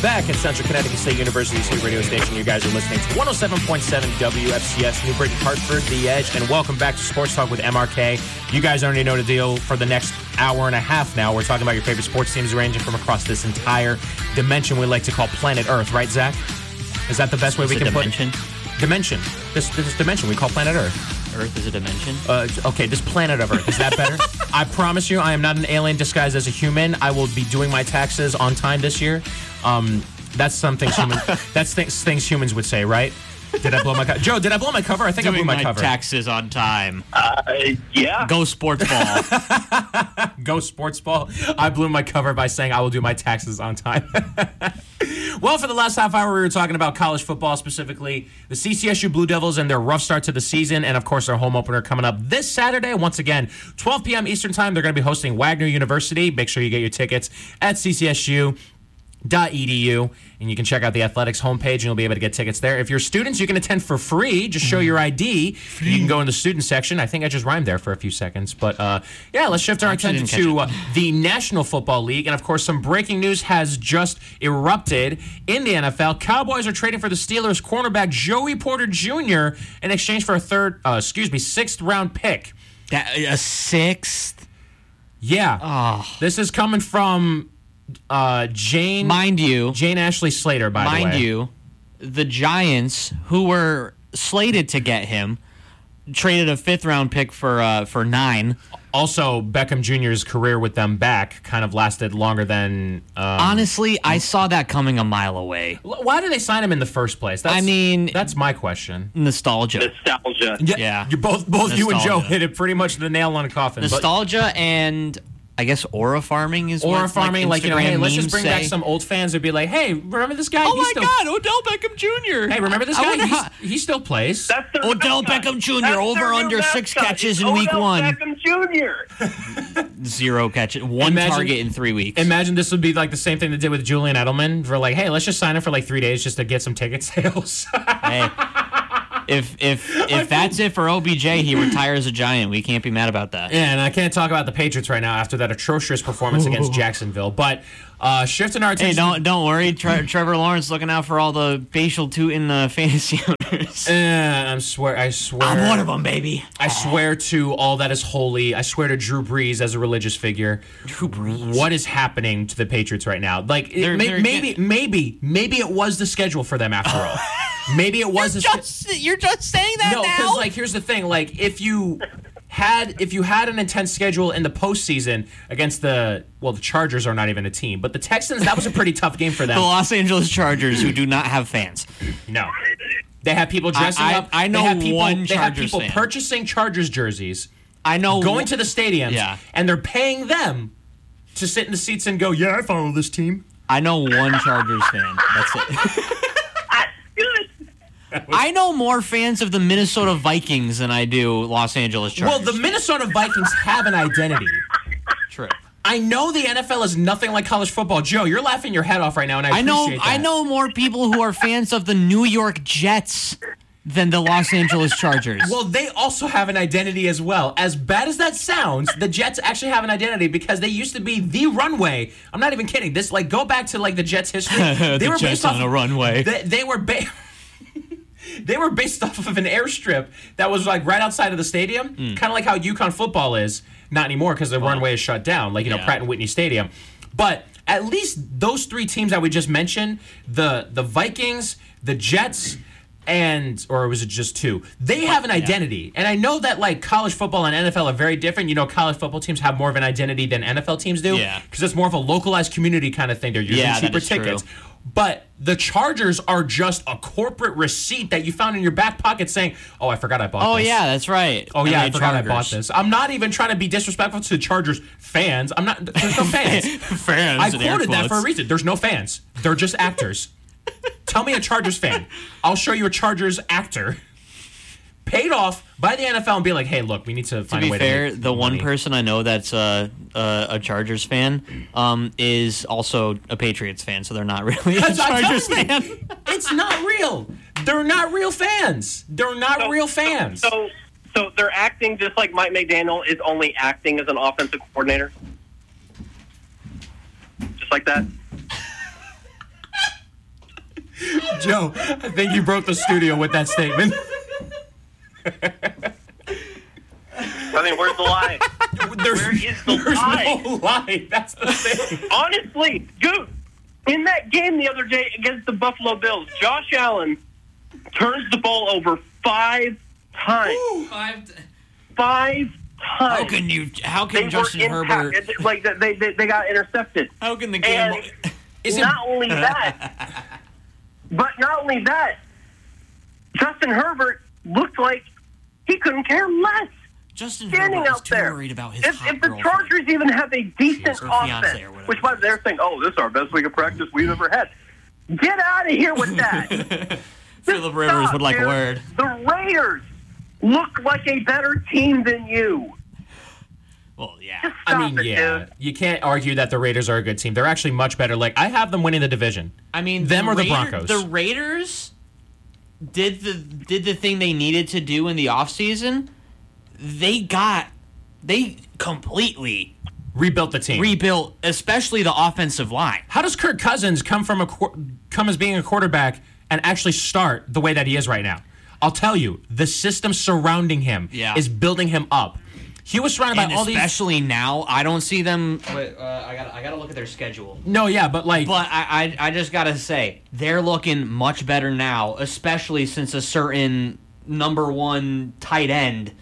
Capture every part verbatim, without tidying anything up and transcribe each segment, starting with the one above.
back at Central Connecticut State University's hit radio station. You guys are listening to one oh seven point seven W F C S, New Britain, Hartford, The Edge, and welcome back to Sports Talk with M R K. You guys already know the deal. For the next hour and a half now, we're talking about your favorite sports teams ranging from across this entire dimension we like to call planet Earth, right, Zach? Is that the best way Is we it can dimension? put it? Dimension. This, this dimension we call planet Earth. Earth is a dimension? Uh, okay, this planet of Earth. Is that better? I promise you, I am not an alien disguised as a human. I will be doing my taxes on time this year. Um, that's something human. That's things, things humans would say, right? Did I blow my cover? Joe, did I blow my cover? I think Doing I blew my, my cover. taxes on time. Uh, yeah. Go sports ball. Go sports ball. I blew my cover by saying I will do my taxes on time. Well, for the last half hour, we were talking about college football, specifically the C C S U Blue Devils and their rough start to the season, and of course their home opener coming up this Saturday. Once again, twelve p.m. Eastern Time. They're going to be hosting Wagner University. Make sure you get your tickets at C C S U dot E D U, and you can check out the athletics homepage and you'll be able to get tickets there. If you're students, you can attend for free. Just show your I D. You can go in the student section. I think I just rhymed there for a few seconds, but uh, yeah, let's shift our attention to uh, the National Football League, and of course some breaking news has just erupted in the N F L. Cowboys are trading for the Steelers cornerback Joey Porter Junior in exchange for a third, uh, excuse me, sixth round pick. That, a sixth? Yeah. Oh. This is coming from Uh, Jane, mind you, Jane Ashley Slater. By mind the way, mind you, the Giants, who were slated to get him, traded a fifth round pick for uh, for nine. Also, Beckham Junior's career with them back kind of lasted longer than. Um, Honestly, I saw that coming a mile away. Why did they sign him in the first place? That's, I mean, that's my question. Nostalgia. Nostalgia. Yeah, Yeah. you both both you and Joe Nostalgia. hit it pretty much the nail on the coffin. but- Nostalgia and I guess aura farming is Or what, farming, like, like, you know, hey, Instagram let's just memes bring say. back some old fans who'd be like, hey, remember this guy? Oh He's my still, God, Odell Beckham Junior Hey, remember this I guy? wonder He's, how- he still plays. That's their Odell mascot. Beckham Junior That's over their new under six mascot. catches It's in week Odell one. Beckham Junior Zero catches, one Imagine- target in three weeks. Imagine this would be like the same thing they did with Julian Edelman. For like, hey, let's just sign him for like three days just to get some ticket sales. Hey, if if if that's it for O B J, he retires a Giant. We can't be mad about that. Yeah, and I can't talk about the Patriots right now after that atrocious performance against Jacksonville. But uh, shifting our Hey, attention. don't don't worry. Tre- Trevor Lawrence looking out for all the facial tooting uh, fantasy owners. Uh, I swear, I swear. I'm one of them, baby. I swear to all that is holy. I swear to Drew Brees as a religious figure. Drew Brees. What is happening to the Patriots right now? Like, it, They're- may, they're maybe, getting- maybe, maybe it was the schedule for them after all. Maybe it was the schedule. Just, you're just saying that No, now. because like here's the thing: like if you had if you had an intense schedule in the postseason against the well, the Chargers are not even a team, but the Texans, that was a pretty tough game for them. the Los Angeles Chargers, who do not have fans. No, they have people dressing I- up. I know they have people, one They have Chargers people fan. purchasing Chargers jerseys, I know. going to the stadiums, Yeah. and they're paying them to sit in the seats and go, "Yeah, I follow this team." I know one Chargers fan. That's it. Good. I know more fans of the Minnesota Vikings than I do Los Angeles Well, Chargers. the Minnesota Vikings have an identity. True. I know the N F L is nothing like college football. Joe, you're laughing your head off right now, and I, I know. appreciate I that. know more people who are fans of the New York Jets than the Los Angeles Chargers. Well, they also have an identity as well. As bad as that sounds, the Jets actually have an identity because they used to be the runway. I'm not even kidding. This, like, go back to like the Jets' history. They the were Jets based off on a runway. They, they were ba- They were based off of an airstrip that was like right outside of the stadium, Hmm. kind of like how UConn football is. Not anymore because the runway is shut down, like you know Yeah. Pratt and Whitney Stadium. But at least those three teams that we just mentioned, the the Vikings, the Jets, and or was it just two? They have an identity, and I know that like college football and N F L are very different. You know, college football teams have more of an identity than N F L teams do, Yeah. because it's more of a localized community kind of thing. They're using Yeah, that cheaper is true. tickets. But the Chargers are just a corporate receipt that you found in your back pocket saying, "Oh, I forgot I bought oh this." yeah, that's right. Oh yeah, L A I forgot I Chargers. bought this. I'm not even trying to be disrespectful to the Chargers fans. I'm not. There's no fans. Fans. I in air quoted that for a quotes. reason. There's no fans. They're just actors. Tell me a Chargers fan. I'll show you a Chargers actor paid off by the N F L and be like, "Hey, look, we need to To find a be way fair, to make the one money." person I know that's uh, uh, a Chargers fan um, is also a Patriots fan, so they're not really a That's what I'm Chargers telling fan. you. It's not real. They're not real fans. They're not So- real fans. So, so they're acting just like Mike McDaniel is only acting as an offensive coordinator, just like that. Joe, I think you broke the studio with that statement. I mean, where's the lie? There's, Where is the there's lie? no lie. That's the thing. Honestly, dude, in that game the other day against the Buffalo Bills, Josh Allen turns the ball over five times. Five. T- Five times. how can you? How can They Justin were Herbert? impact- like they, they they got intercepted. How can the game? And Is it- not only that, but not only that, Justin Herbert looked like he couldn't care less. Justin Standing Herbert is out too there. worried about his If, hot if the girlfriend. Chargers even have a decent Or fiance offense, or whatever. which by the way, they're saying, "Oh, this is our best week of practice we've ever had," get out of here with that. Philip Rivers Stop, would like dude. a word. The Raiders look like a better team than you. Well, yeah. Just I stop mean, it, yeah, dude. you can't argue that the Raiders are a good team. They're actually much better. Like, I have them winning the division. I mean, them the or the Raider- Broncos. The Raiders did the did the thing they needed to do in the offseason. They got they completely Rebuilt the team. rebuilt, especially the offensive line. How does Kirk Cousins come from a qu- come as being a quarterback and actually start the way that he is right now? I'll tell you, the system surrounding him Yeah. is building him up. He was surrounded And by all these. especially now, I don't see them. Wait, uh, I got I got to look at their schedule. No, yeah, but like, But I, I I just gotta say they're looking much better now, especially since a certain number one tight end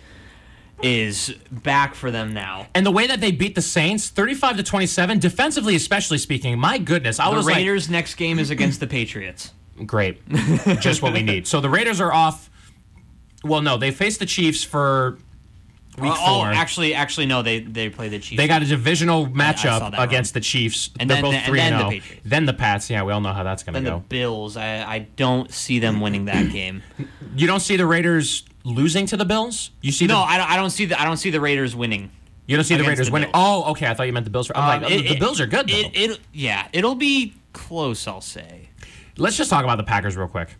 is back for them now. and the way that they beat the Saints, thirty-five to twenty-seven, defensively, especially speaking. My goodness, I The was Raiders' next game is against the Patriots. like, great, just what we need. So the Raiders are off. Well, no, they faced the Chiefs for week oh, four. actually, actually, no, they they play the Chiefs. They got a divisional saw matchup that against the Chiefs. And They're then both the- and three then and the zero. Patriots. Then the Pats. Yeah, we all know how that's going to then the go. Bills. I I don't see them winning that game. You don't see the Raiders losing to the Bills. You see No, the, I don't, I don't see the I don't see the Raiders winning. you don't see the against Raiders the winning. Bills. Oh, okay. I thought you meant the Bills. I'm Um, like, it- the it- Bills are good though. It, it yeah, it'll be close. I'll say. Let's just talk about the Packers real quick.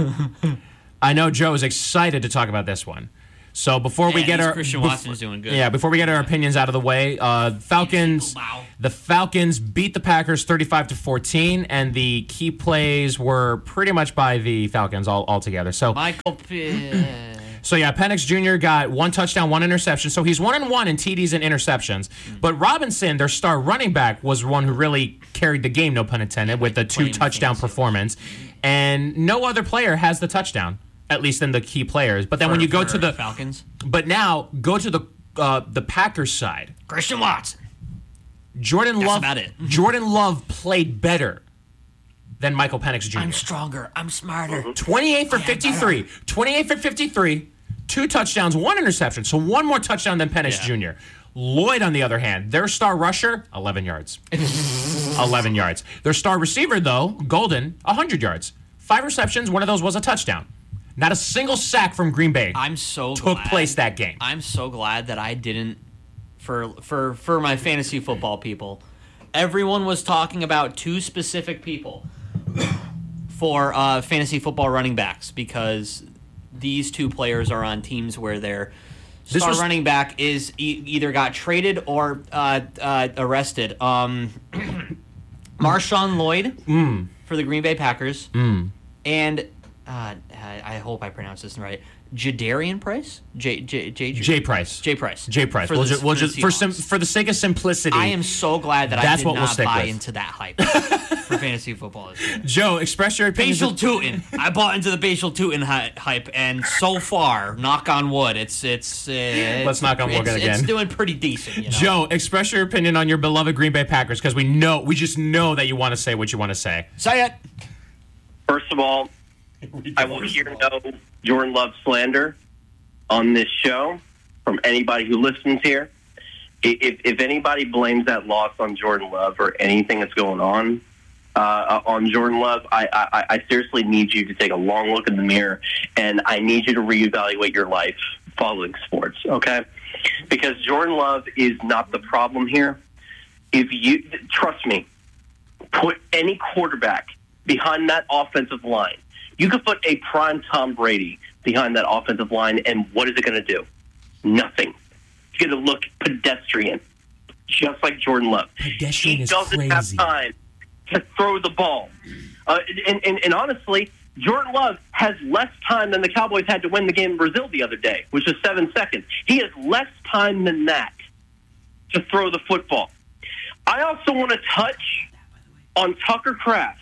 I know Joe is excited to talk about this one. So before we Yeah, get this our Christian bef- Watson's doing good. Yeah, before we get our opinions out of the way, uh, Falcons. Wow. The Falcons beat the Packers thirty-five to fourteen, and the key plays were pretty much by the Falcons all altogether. So Michael. P- So yeah, Penix Junior got one touchdown, one interception. So he's one and one in T Ds and interceptions. But Robinson, their star running back, was one who really carried the game, no pun intended, with the two playing touchdown fantasy. performance. And no other player has the touchdown, at least in the key players. But then when you go for to the Falcons, but now go to the uh, the Packers side. Christian Watson. Jordan That's Love. about it. Jordan Love played better than Michael Penix Junior I'm stronger. I'm smarter. twenty-eight for fifty-three. twenty-eight for fifty-three. Two touchdowns, one interception. So one more touchdown than Penix Yeah. Junior Lloyd, on the other hand, their star rusher, eleven yards. eleven yards. Their star receiver, though, Golden, one hundred yards. Five receptions. One of those was a touchdown. Not a single sack from Green Bay I'm so took glad. place that game. I'm so glad that I didn't for for for my fantasy football people. Everyone was talking about two specific people for uh, fantasy football running backs because these two players are on teams where their This star was- running back is e- either got traded or uh, uh, arrested. Um, Marshawn Lloyd Mm. for the Green Bay Packers, and uh, I I hope I pronounced this right. Jadarian Price, J J J Jay Price. Jay Price. Jay Price. For We'll the- just, we'll for the just for sim, Seahawks. for the sake of simplicity. I am so glad that I That's did what we'll not stick buy with. into that hype for fantasy football. this year. Joe, express your opinion. Bashal Tootin. I bought into the Bashal Tootin hy- hype, and so far, knock on wood, it's it's. Uh, Let's knock on wood it's, again. It's doing pretty decent. You know? Joe, express your opinion on your beloved Green Bay Packers because we know, we just know that you want to say what you want to say. Say it. First of all, I will hear no Jordan Love slander on this show from anybody who listens here. If, if anybody blames that loss on Jordan Love or anything that's going on uh, on Jordan Love, I, I, I seriously need you to take a long look in the mirror, and I need you to reevaluate your life following sports, okay? Because Jordan Love is not the problem here. If you trust me, put any quarterback behind that offensive line. You could put a prime Tom Brady behind that offensive line, and what is it going to do? Nothing. It's going to look pedestrian, just like Jordan Love. Pedestrian he is doesn't crazy. have time to throw the ball. Uh, and, and, and honestly, Jordan Love has less time than the Cowboys had to win the game in Brazil the other day, which is seven seconds. He has less time than that to throw the football. I also want to touch on Tucker Kraft.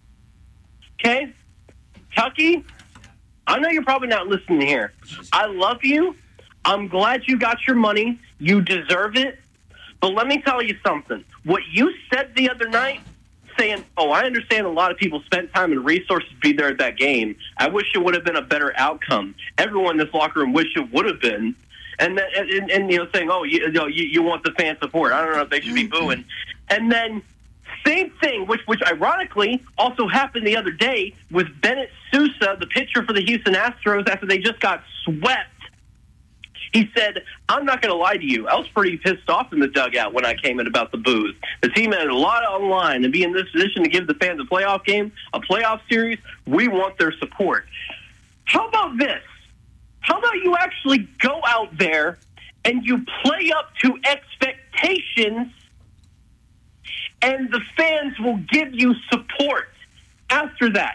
Okay? Tucky, I know you're probably not listening here. I love you. I'm glad you got your money. You deserve it. But let me tell you something. What you said the other night, saying, oh, I understand a lot of people spent time and resources to be there at that game. I wish it would have been a better outcome. Everyone in this locker room wished it would have been. And, and, and, and you know, saying, oh, you, you, know, you, you want the fan support. I don't know if they should be booing. And then same thing, which, which ironically also happened the other day with Bennett Sousa, the pitcher for the Houston Astros, after they just got swept. He said, I'm not going to lie to you. I was pretty pissed off in the dugout when I came in about the booze. The team had a lot on the line, and be in this position to give the fans a playoff game, a playoff series, we want their support. How about this? How about you actually go out there and you play up to expectations, and the fans will give you support after that?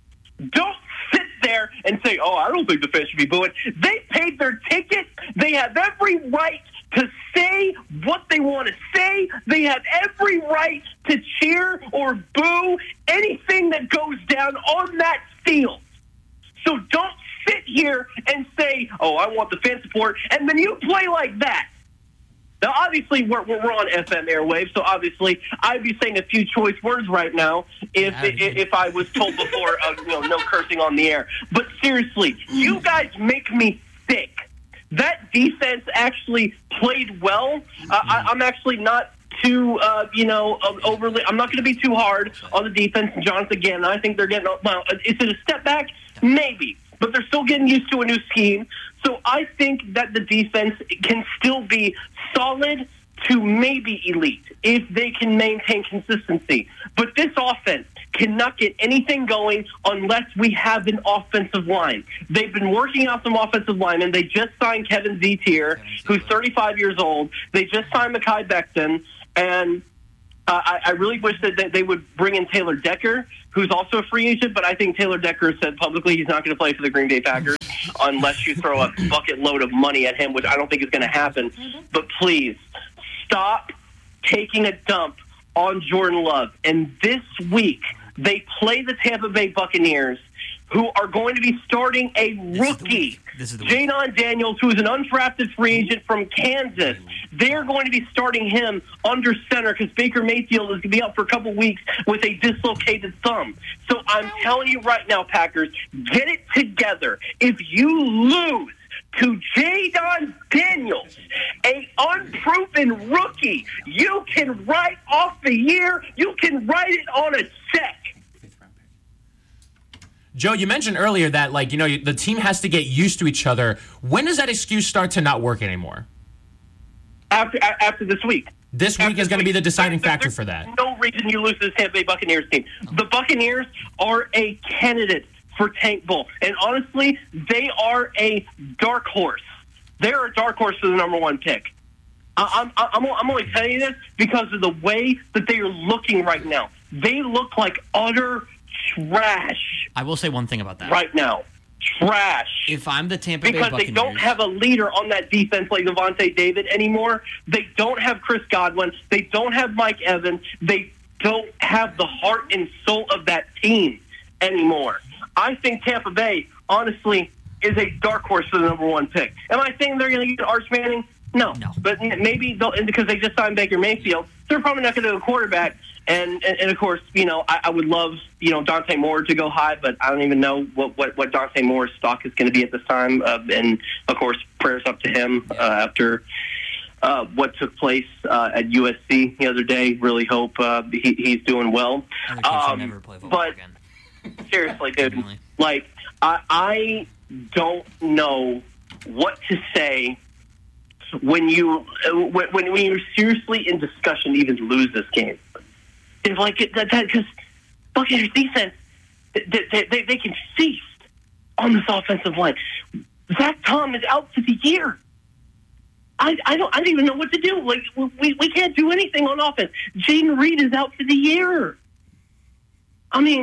Don't sit there and say, oh, I don't think the fans should be booing. They paid their ticket. They have every right to say what they want to say. They have every right to cheer or boo anything that goes down on that field. So don't sit here and say, oh, I want the fan support, and then you play like that. Now, obviously, we're, we're on F M airwaves, so obviously I'd be saying a few choice words right now if yeah, if, if I was told before, uh, you know, no cursing on the air. But seriously, you guys make me sick. That defense actually played well. Uh, I, I'm actually not too, uh, you know, overly. I'm not going to be too hard on the defense. Jonathan, again, I think they're getting. Well, is it a step back? Maybe. But they're still getting used to a new scheme. So I think that the defense can still be solid to maybe elite if they can maintain consistency. But this offense cannot get anything going unless we have an offensive line. They've been working out some offensive linemen. They just signed Kevin Zetier, who's thirty-five years old. They just signed Mekhi Becton. And uh, I, I really wish that they would bring in Taylor Decker, who's also a free agent, but I think Taylor Decker said publicly he's not going to play for the Green Bay Packers unless you throw a bucket load of money at him, which I don't think is going to happen. But please, stop taking a dump on Jordan Love. And this week, they play the Tampa Bay Buccaneers, who are going to be starting a rookie, Jadon Daniels, who is an undrafted free agent from Kansas. They're going to be starting him under center because Baker Mayfield is going to be out for a couple weeks with a dislocated thumb. So I'm telling you right now, Packers, get it together. If you lose to Jadon Daniels, a unproven rookie, you can write off the year. You can write it on a check. Joe, you mentioned earlier that, like, you know, the team has to get used to each other. When does that excuse start to not work anymore? After after this week. This week after is going to be the deciding factor There's for that. No reason you lose to the Tampa Bay Buccaneers team. The Buccaneers are a candidate for Tank Bowl. And honestly, they are a dark horse. They're a dark horse for the number one pick. I'm, I'm, I'm only telling you this because of the way that they are looking right now. They look like utter trash. I will say one thing about that. Right now. Trash. If I'm the Tampa Bay Buccaneers. Because they don't have a leader on that defense like Devontae David anymore. They don't have Chris Godwin. They don't have Mike Evans. They don't have the heart and soul of that team anymore. I think Tampa Bay, honestly, is a dark horse for the number one pick. Am I saying they're going to get Arch Manning? No. no. But maybe they'll, because they just signed Baker Mayfield, they're probably not going to do a quarterback. And, and, and of course, you know, I, I would love, you know, Dante Moore to go high, but I don't even know what, what, what Dante Moore's stock is going to be at this time. Uh, and, of course, prayers up to him uh, after uh, what took place uh, at U S C the other day. Really hope uh, he, he's doing well. Um, never play but again. Seriously, dude, like, I, I don't know what to say when you when, when you're seriously in discussion to even lose this game. It's like that because Buccaneers defense, they, they, they, they can feast on this offensive line. Zach Tom is out for the year. I, I don't I don't even know what to do. Like we we can't do anything on offense. Jaden Reed is out for the year. I mean,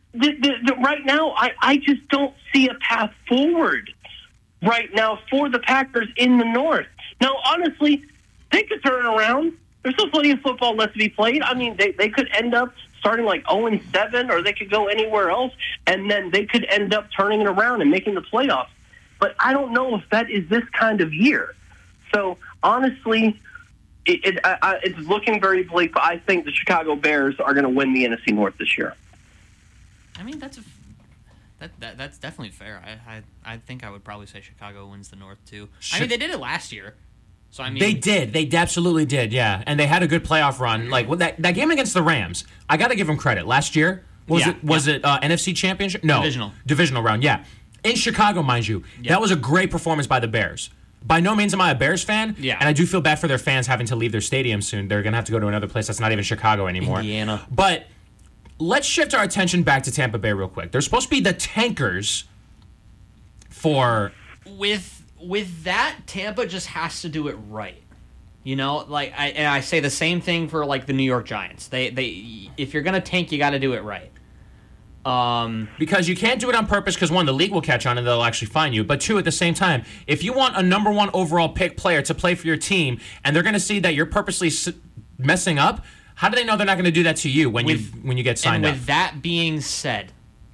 the, the, the, right now, I, I just don't see a path forward right now for the Packers in the North. Now, honestly, they could turn it around. There's still plenty of football left to be played. I mean, they, they could end up starting like oh and seven, or they could go anywhere else, and then they could end up turning it around and making the playoffs. But I don't know if that is this kind of year. So, honestly, it, it, I, it's looking very bleak, but I think the Chicago Bears are going to win the N F C North this year. I mean, that's a, that, that that's definitely fair. I, I I think I would probably say Chicago wins the North, too. I mean, they did it last year. So I mean, they did. They absolutely did, yeah. And they had a good playoff run. Like, with that, that game against the Rams, I got to give them credit. Last year, was yeah, it was yeah. it uh, N F C Championship? No. Divisional. Divisional round, yeah. In Chicago, mind you. Yeah. That was a great performance by the Bears. By no means am I a Bears fan, yeah. and I do feel bad for their fans having to leave their stadium soon. They're going to have to go to another place that's not even Chicago anymore. Indiana. But let's shift our attention back to Tampa Bay real quick. They're supposed to be the tankers for... With with that, Tampa just has to do it right. You know, like I and I say the same thing for like the New York Giants. They they if you're gonna tank, you got to do it right. Um, because you can't do it on purpose. Because one, the league will catch on and they'll actually fine you. But two, at the same time, if you want a number one overall pick player to play for your team, and they're gonna see that you're purposely s- messing up, how do they know they're not gonna do that to you when with, you when you get signed and up? with that being said,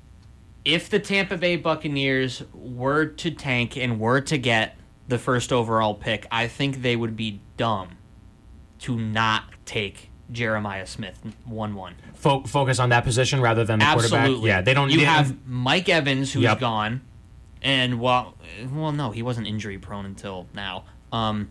if the Tampa Bay Buccaneers were to tank and were to get the first overall pick, I think they would be dumb to not take Jeremiah Smith one one. Fo- focus on that position rather than the Absolutely. quarterback. Yeah, they don't. You they, have Mike Evans, who's Yep. gone, and well, well, no, he wasn't injury prone until now, um,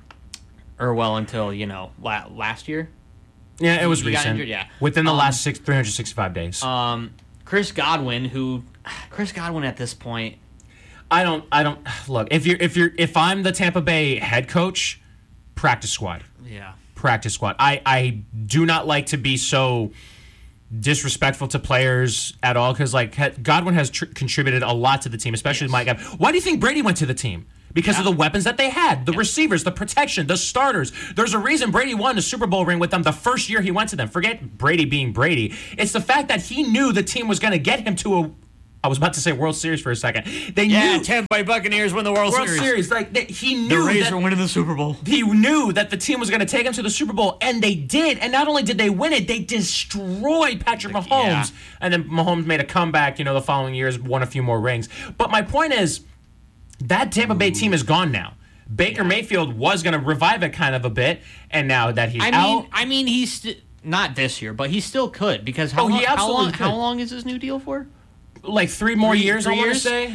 or well until you know la- last year. Yeah, it was He got recent. injured, yeah. Within the Um, last six, three hundred sixty-five days. Um, Chris Godwin, who Chris Godwin at this point. I don't. I don't. Look, if you're, if you're, if I'm the Tampa Bay head coach, practice squad. Yeah. Practice squad. I, I do not like to be so disrespectful to players at all because like Godwin has tr- contributed a lot to the team, especially Yes. Mike Evans. Why do you think Brady went to the team? Because Yeah. of the weapons that they had, the Yeah. receivers, the protection, the starters. There's a reason Brady won a Super Bowl ring with them the first year he went to them. Forget Brady being Brady. It's the fact that he knew the team was going to get him to a I was about to say World Series for a second. They Yeah, knew Tampa Bay Buccaneers win the World, World Series. Series. Like they, he The knew Rays that are winning the Super Bowl. he knew that the team was going to take him to the Super Bowl, and they did. And not only did they win it, they destroyed Patrick Mahomes. Yeah. And then Mahomes made a comeback. You know, the following years, won a few more rings. But my point is, that Tampa Bay team is gone now. Baker Mayfield was going to revive it kind of a bit, and now that he's I out. mean, I mean, he's st- not this year, but he still could because how, Oh, he long, how absolutely long? could. How long is his new deal for? like three more Three- years, three I want to years? say.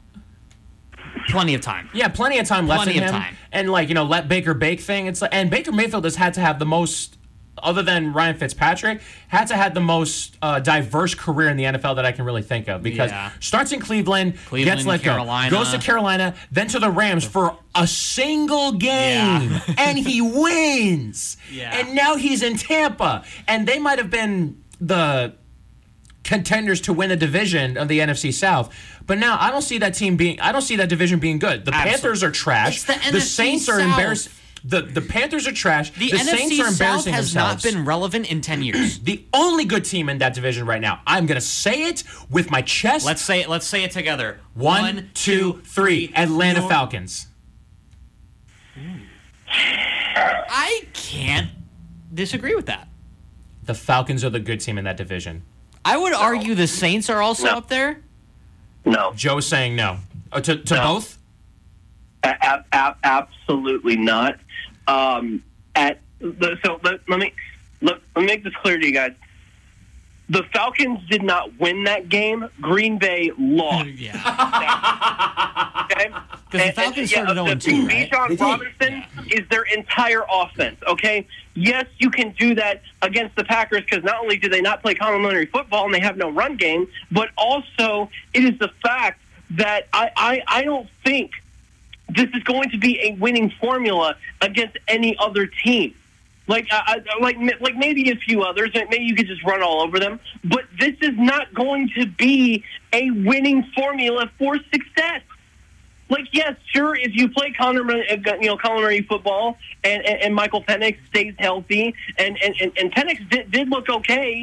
Plenty of time. Yeah, plenty of time left Plenty in of him. time. And like, you know, let Baker bake thing. It's like, and Baker Mayfield has had to have the most, other than Ryan Fitzpatrick, had to have the most uh, diverse career in the N F L that I can really think of because Yeah. starts in Cleveland, Cleveland, gets let Carolina. go, goes to Carolina, then to the Rams for a single game, Yeah. and he wins. Yeah. And now he's in Tampa, and they might have been the contenders to win the division of the N F C South. But now I don't see that team being I don't see that division being good. The Absolutely. Panthers are trash. It's the N F C Saints are South. embarrassed. The the Panthers are trash. The, the N F Saints C are South embarrassing has themselves. not been relevant in ten years. The only good team in that division right now. I'm going to say it with my chest. Let's say it. Let's say it together. One, two, three. Atlanta Your- Falcons. I can't disagree with that. The Falcons are the good team in that division. I would argue the Saints are also No. up there. No. Joe's saying no. Oh, to to No. both? A- a- a- absolutely not. Um, at the, so let, let me let, let me make this clear to you guys. The Falcons did not win that game. Green Bay lost. Yeah. Okay? Because the Falcons started oh and two, right? Bijan They did. Robinson is their entire offense, okay? Yes, you can do that against the Packers because not only do they not play complementary football and they have no run game, but also it is the fact that I, I, I don't think this is going to be a winning formula against any other team. Like, uh, like, like maybe a few others. Maybe you could just run all over them. But this is not going to be a winning formula for success. Like, yes, sure, if you play Connor, you know, culinary football, and, and, and Michael Penix stays healthy, and and, and, and Penix did, did look okay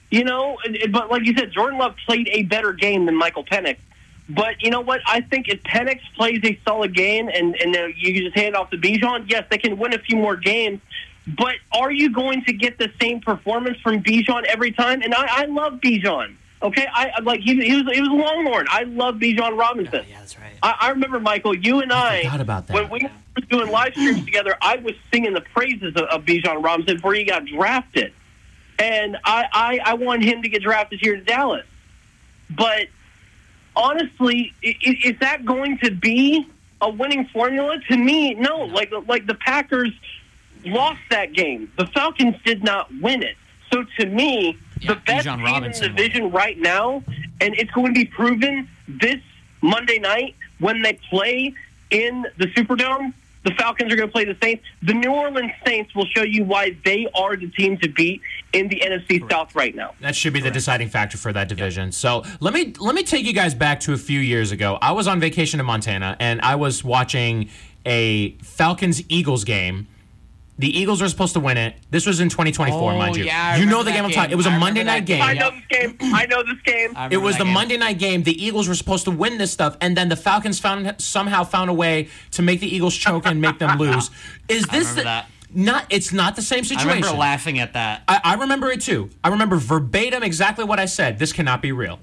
You know, but like you said, Jordan Love played a better game than Michael Penix. But you know what? I think if Penix plays a solid game and, and uh, you can just hand it off to Bijan, yes, they can win a few more games. But are you going to get the same performance from Bijan every time? And I, I love Bijan. Okay, I like he, he was he was a Longhorn. I love Bijan Robinson. Oh, yeah, that's right. I, I remember, Michael, you and I, I forgot about that. when we were doing live streams together, I was singing the praises of, of Bijan Robinson before he got drafted. And I, I, I want him to get drafted here to Dallas. But honestly, is, is that going to be a winning formula? To me, no. Like like the Packers lost that game. The Falcons did not win it. So to me, Yeah, the best Bijan team in Robinson the won division right now, and it's going to be proven this Monday night when they play in the Superdome, the Falcons are going to play the Saints. The New Orleans Saints will show you why they are the team to beat in the N F C South right now. That should be the deciding factor for that division. So let me let me take you guys back to a few years ago. I was on vacation in Montana, and I was watching a Falcons-Eagles game. The Eagles were supposed to win it. This was in twenty twenty-four, Oh, mind you. yeah, I you know remember the game that I'm talking. game. It was a I Monday remember night that game. I game. know this game. I know this game. I It remember was that the game. Monday night game. The Eagles were supposed to win this stuff, and then the Falcons found somehow found a way to make the Eagles choke and make them lose. Is I this remember the, that. not? It's not the same I situation. remember laughing at that. I, I remember it too. I remember verbatim exactly what I said. This cannot be real.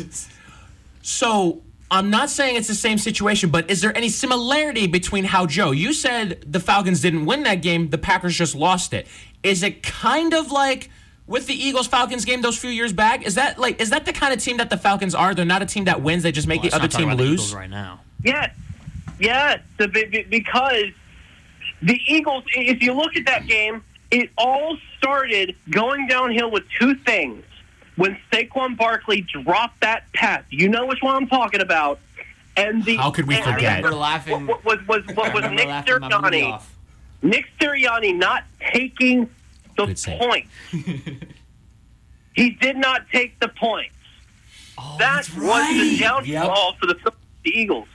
So I'm not saying it's the same situation, but is there any similarity between how, Joe, you said the Falcons didn't win that game, the Packers just lost it. Is it kind of like with the Eagles-Falcons game those few years back? Is that like is that the kind of team that the Falcons are? They're not a team that wins, they just make Well, the let's other not talk team about the lose? Eagles right now. Yes, yes, the, be- because the Eagles, if you look at that game, it all started going downhill with two things. When Saquon Barkley dropped that pass, you know which one I'm talking about. And the How could we and- I forget? remember laughing. What was was I what was remember Nick laughing my booty Sirianni? off. Nick Sirianni not taking the Good save. point. He did not take the points. Oh, That that's was right. the downfall for the the Eagles.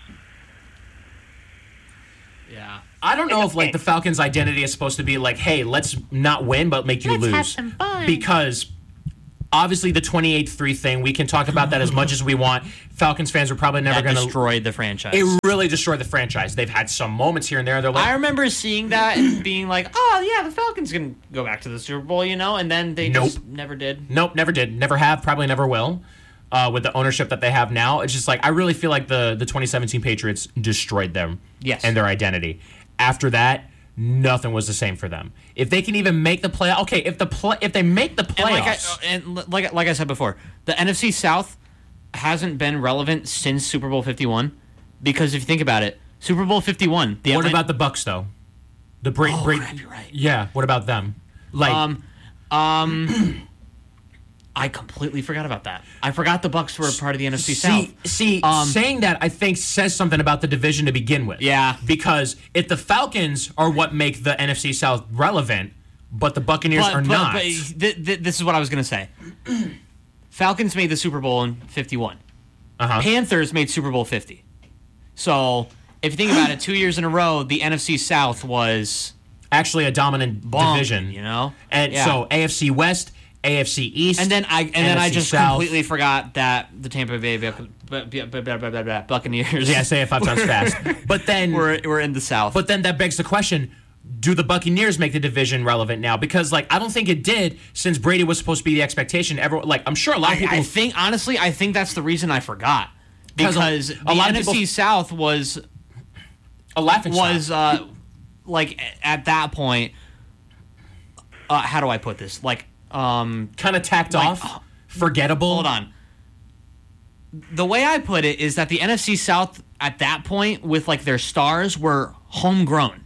Yeah. I don't know if like the Falcons' identity is supposed to be like, hey, let's not win but make you Let's lose. have some fun. Because obviously the twenty-eight three thing, we can talk about that as much as we want. Falcons fans are probably never That going to. destroyed the franchise. It really destroyed the franchise. They've had some moments here and there. They're like, I remember seeing that and being like, "Oh yeah, the Falcons can go back to the Super Bowl," you know, and then they Nope. just never did. nope, never did, never have, probably never will. Uh, with the ownership that they have now, it's just like I really feel like the the twenty seventeen Patriots destroyed them. Yes. And their identity. After that, nothing was the same for them. If they can even make the play, okay, if the play, if they make the And like I, playoffs, and li- like like I said before, the N F C South hasn't been relevant since Super Bowl fifty-one, because if you think about it, Super Bowl fifty-one. The what Atlant- about the Bucks though? The Brady, Oh, Brady crap, you're right. yeah. What about them? Like, Um, um, I completely forgot about that. I forgot the Bucks were a part of the N F C South. see, see, Um, saying that I think says something about the division to begin with. Yeah. Because if the Falcons are what make the N F C South relevant, but the Buccaneers But, are but, not. but th- th- this is what I was gonna say. Falcons made the Super Bowl in fifty-one. uh-huh. Panthers made Super Bowl fifty. So if you think about it, two years in a row, the N F C South was Actually, a dominant bumping, division. you know. And Yeah. so A F C West, A F C East, And then I and then I N F C just South. completely forgot that the Tampa Bay Buc- Bu- Bu- Bu- Bu- Bu- Bu- Bu- Buccaneers. Yeah, say it five times fast. But then, we're we're in the South. but then that begs the question: do the Buccaneers make the division relevant now? Because like I don't think it did, since Brady was supposed to be the expectation. Everyone, like I'm sure a lot of I, people. I think honestly, I think that's the reason I forgot, 'Cause a- because a the lot of N F C people- South was a laughing was stock. uh like at that point. Uh, how do I put this? Like um. kind of tacked like, off, forgettable. Hold on. The way I put it is that the N F C South at that point, with like their stars, were homegrown.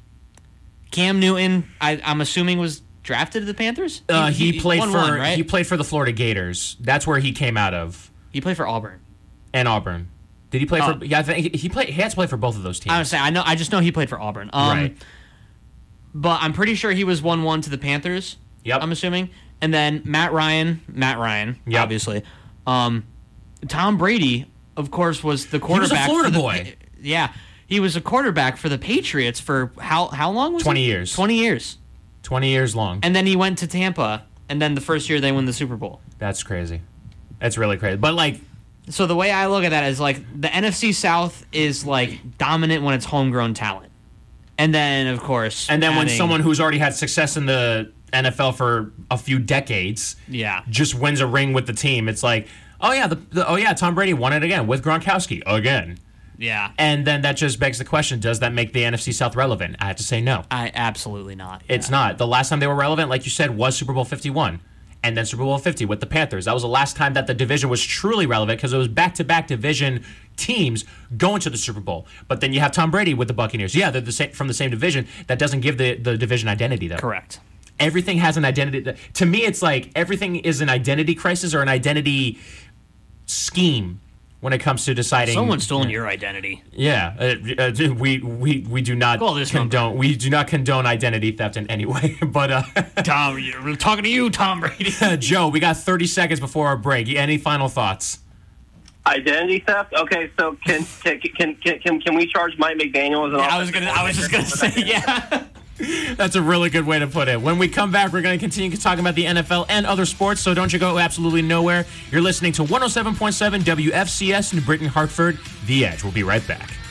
Cam Newton, I, I'm assuming, was drafted to the Panthers. Uh, he, played won for one, right? he played for the Florida Gators. That's where he came out of, He played for Auburn. and Auburn. Did he play Oh. for? Yeah, I think he, he played. He had to play for both of those teams. I was saying, I know, I just know he played for Auburn. Um, Right. But I'm pretty sure he was one one to the Panthers. Yep. I'm assuming, and then Matt Ryan, Matt Ryan, Yep. obviously. Um, Tom Brady, of course, was the was a quarterback. Florida for the, boy. Yeah, he was a quarterback for the Patriots for how how long was twenty it? years. Twenty years, Twenty years long. and then he went to Tampa and then the first year they win the Super Bowl. That's crazy. That's really crazy. But like, So the way I look at that is like the N F C South is like dominant when it's homegrown talent, and then of course, and then when adding- someone who's already had success in the N F L for a few decades, yeah, just wins a ring with the team, it's like, oh yeah, the, the oh yeah, Tom Brady won it again with Gronkowski again. yeah, And then that just begs the question, does that make the N F C South relevant? I have to say no. I absolutely not. It's yeah. not. The last time they were relevant, like you said, was Super Bowl fifty-one. And then Super Bowl fifty with the Panthers. That was the last time that the division was truly relevant because it was back-to-back division teams going to the Super Bowl. But then you have Tom Brady with the Buccaneers. Yeah, they're the same, from the same division. That doesn't give the, the division identity, though. Correct. Everything has an identity. To me, it's like everything is an identity crisis or an identity scheme when it comes to deciding. Someone's stolen your identity. Yeah, uh, uh, we we we do not Call this condone number. we do not condone identity theft in any way. But uh, Tom, we're talking to you, Tom Brady. Joe, we got thirty seconds before our break. Any final thoughts? Identity theft. Okay, so can can can can can, can we charge Mike McDaniel as an? I was gonna. I was just gonna say, yeah. That's a really good way to put it. When we come back, we're going to continue talking about the N F L and other sports, so don't you go absolutely nowhere. You're listening to one oh seven point seven W F C S in Britain, Hartford, The Edge. We'll be right back.